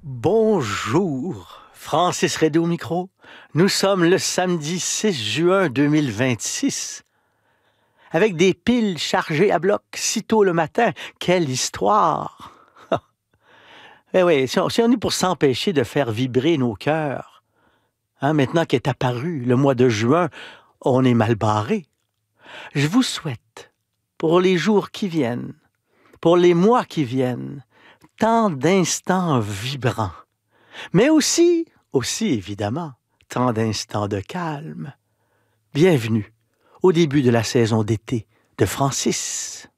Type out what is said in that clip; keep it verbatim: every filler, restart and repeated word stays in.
Bonjour, Francis Redé au micro. Nous sommes le samedi six juin deux mille vingt-six. Avec des piles chargées à bloc, sitôt le matin. Quelle histoire! Eh oui, si on, si on est pour s'empêcher de faire vibrer nos cœurs, hein, maintenant qu'est apparu le mois de juin, on est mal barré. Je vous souhaite, pour les jours qui viennent, pour les mois qui viennent, tant d'instants vibrants, mais aussi, aussi évidemment, tant d'instants de calme. Bienvenue au début de la saison d'été de Francis.